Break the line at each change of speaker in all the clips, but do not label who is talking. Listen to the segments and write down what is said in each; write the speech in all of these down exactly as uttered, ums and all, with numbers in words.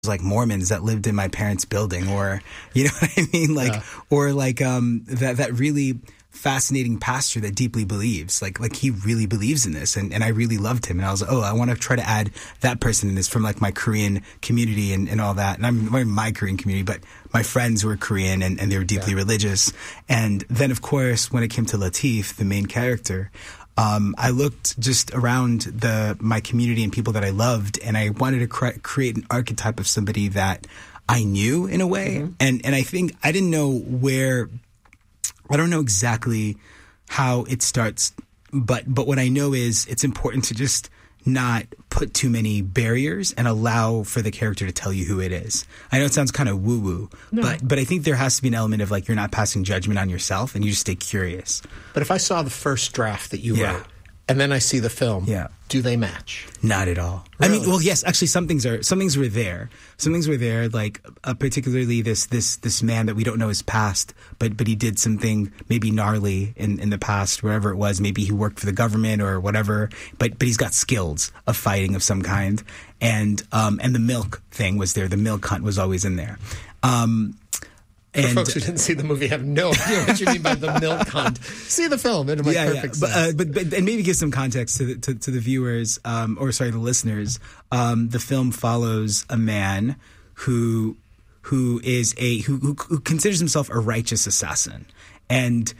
like Mormons that lived in my parents' building, or you know what I mean, like, yeah. or like um, that that really fascinating pastor that deeply believes, like like he really believes in this, and, and I really loved him, and I was like, oh, I want to try to add that person in this from like my Korean community and, and all that, and I'm not my Korean community, but my friends were Korean and, and they were deeply yeah. religious, and then of course when it came to Latif, the main character. Um, I looked just around the my community and people that I loved, and I wanted to cre- create an archetype of somebody that I knew in a way, mm-hmm. and and I think I didn't know where. I don't know exactly how it starts, but but what I know is it's important to just not put too many barriers and allow for the character to tell you who it is. I know it sounds kind of woo-woo, no. but but I think there has to be an element of like you're not passing judgment on yourself and you just stay curious.
But if I saw the first draft that you
yeah.
wrote and then I see the film,
yeah.
do they match?
Not at all.
Really?
I mean, well, yes, actually, some things are some things were there. Some things were there, like uh, particularly this this this man that we don't know his past, but but he did something maybe gnarly in, in the past, wherever it was. Maybe he worked for the government or whatever. But but he's got skills of fighting of some kind, and um and the milk thing was there. The milk hunt was always in there. Um,
For
and,
folks who didn't see the movie, have no idea what you mean by the milk hunt. See the film, it'll make
yeah,
perfect
yeah.
sense.
But, uh, but, but and maybe give some context to the, to, to the viewers, um, or sorry, the listeners. Um, the film follows a man who who is a who, who, who considers himself a righteous assassin, and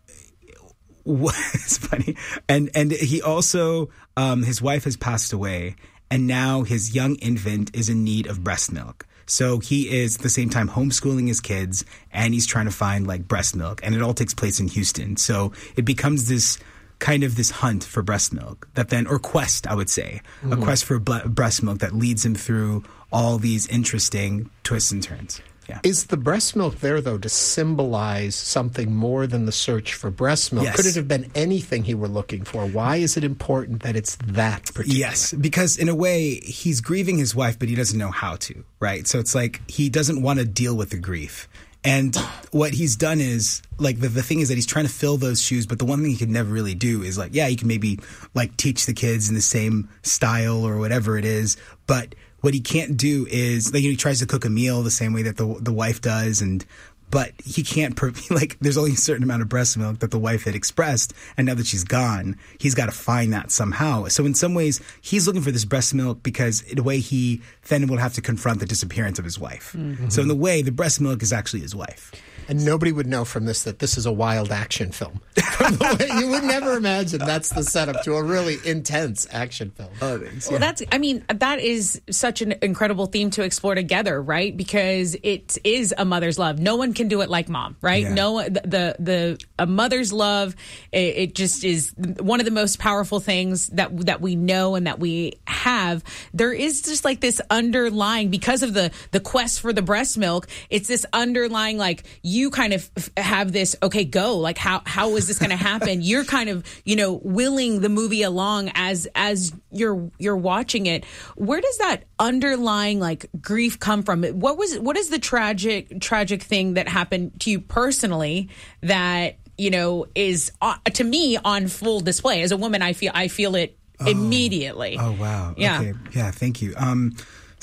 it's funny. And and he also um, his wife has passed away, and now his young infant is in need of breast milk. So he is at the same time homeschooling his kids, and he's trying to find like breast milk, and it all takes place in Houston. So it becomes this kind of this hunt for breast milk that then, or quest, I would say, mm-hmm. a quest for ble- breast milk that leads him through all these interesting twists and turns. Yeah.
Is the breast milk there, though, to symbolize something more than the search for breast milk?
Yes.
Could it have been anything he were looking for? Why is it important that it's that particular?
Yes, because in a way, he's grieving his wife, but he doesn't know how to, right? So it's like he doesn't want to deal with the grief. And what he's done is, like, the, the thing is that he's trying to fill those shoes, but the one thing he could never really do is, like, yeah, he can maybe, like, teach the kids in the same style or whatever it is, but what he can't do is, like, you know, he tries to cook a meal the same way that the the wife does, and but he can't, like, there's only a certain amount of breast milk that the wife had expressed, and now that she's gone, he's got to find that somehow. So in some ways, he's looking for this breast milk because in a way he then will have to confront the disappearance of his wife. Mm-hmm. So in the way, the breast milk is actually his wife.
And nobody would know from this that this is a wild action film. From the way, you would never imagine that's the setup to a really intense action film.
Oh, thanks.
Well,
yeah.
that's, I mean, that is such an incredible theme to explore together, right? Because it is a mother's love. No one can do it like mom, right?
Yeah.
No, the, the, the, a mother's love, it, it just is one of the most powerful things that, that we know and that we have. There is just like this underlying, because of the, the quest for the breast milk, it's this underlying, like, you kind of have this, okay, go, like, how how is this going to happen? You're kind of, you know, willing the movie along as as you're you're watching it. Where does that underlying, like, grief come from? What was what is the tragic tragic thing that happened to you personally that, you know, is uh, to me on full display? As a woman, I feel I feel it oh. immediately.
Oh wow.
Yeah.
Okay. Yeah. Thank you. Um.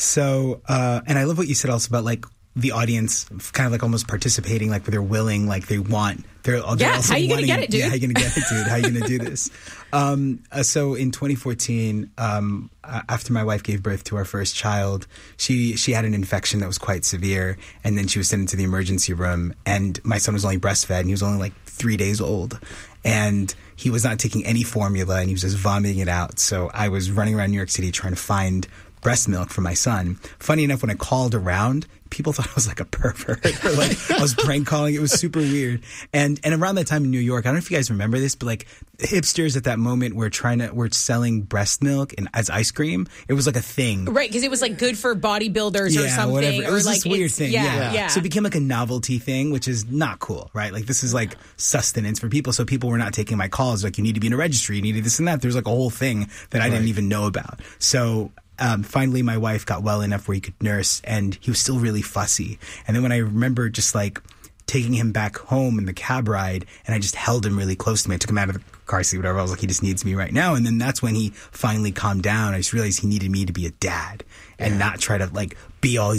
So, uh, and I love what you said also about, like, the audience kind of like almost participating, like they're willing, like they want. They're, they're
yeah,
also
how you
wanting,
gonna get it, dude?
Yeah, how you gonna get it, dude? How you gonna do this? Um, uh, so in twenty fourteen, um, uh, after my wife gave birth to our first child, she she had an infection that was quite severe, and then she was sent into the emergency room. And my son was only breastfed, and he was only like three days old, and he was not taking any formula, and he was just vomiting it out. So I was running around New York City trying to find breast milk for my son. Funny enough, when I called around, people thought I was like a pervert, or like I was prank calling. It was super weird. And and around that time in New York, I don't know if you guys remember this, but like hipsters at that moment were trying to were selling breast milk and as ice cream. It was like a thing,
right? Because it was like good for bodybuilders
yeah,
or something.
Whatever. It was
or
this
like
weird thing.
Yeah,
Yeah.
yeah.
So it became like a novelty thing, which is not cool, right? Like this is like sustenance for people. So people were not taking my calls. Like, you need to be in a registry, you needed this and that. There's like a whole thing that I right. didn't even know about. So Um, finally, my wife got well enough where he could nurse, and he was still really fussy. And then when I remember just like taking him back home in the cab ride, and I just held him really close to me. I took him out of the car seat, whatever. I was like, he just needs me right now. And then that's when he finally calmed down. I just realized he needed me to be a dad and yeah. not try to like be all